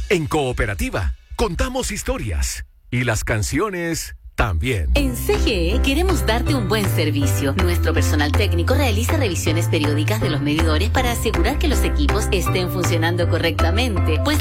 En Cooperativa, contamos historias. Y las canciones también. En CGE queremos darte un buen servicio. Nuestro personal técnico realiza revisiones periódicas de los medidores para asegurar que los equipos estén funcionando correctamente, pues